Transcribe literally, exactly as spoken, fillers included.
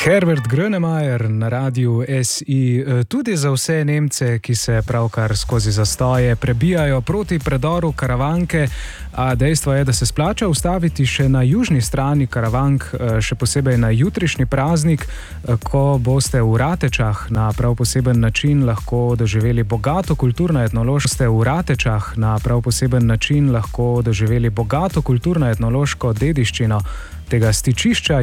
Herbert Grönemeyer na radiu S I, tudi za vse Nemce, ki se pravkar skozi zastoje prebijajo proti predoru Karavanke, a dejstvo je, da se splača ustaviti še na južni strani Karavank, še posebej na jutrišnji praznik, ko boste v Ratečah na prav poseben način lahko doživeli bogato kulturno-etnološko ste v Ratečah na prav poseben način lahko doživeli bogato kulturno-etnološko dediščino tega stičišča